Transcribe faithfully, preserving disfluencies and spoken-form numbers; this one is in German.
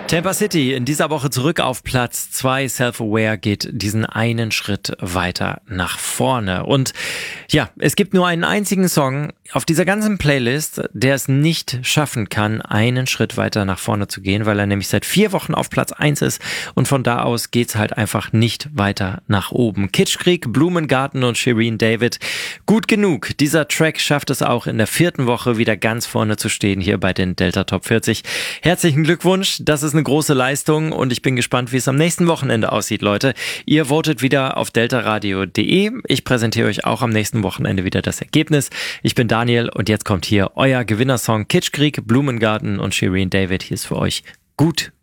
Tampa City in dieser Woche zurück auf Platz zwei. Self-Aware geht diesen einen Schritt weiter nach vorne. Und ja, es gibt nur einen einzigen Song auf dieser ganzen Playlist, der es nicht schaffen kann, einen Schritt weiter nach vorne zu gehen, weil er nämlich seit vier Wochen auf Platz eins ist und von da aus geht's halt einfach nicht weiter nach oben. Kitschkrieg, Blumengarten und Shirin David. Gut genug. Dieser Track schafft es auch in der vierten Woche wieder ganz vorne zu stehen hier bei den Delta Top vierzig. Herzlichen Glückwunsch. Das ist eine große Leistung und ich bin gespannt, wie es am nächsten Wochenende aussieht, Leute. Ihr votet wieder auf deltaradio punkt de. Ich präsentiere euch auch am nächsten Wochenende wieder das Ergebnis. Ich bin Daniel und jetzt kommt hier euer Gewinnersong Kitschkrieg, Blumengarten und Shirin David. Hier ist für euch Gut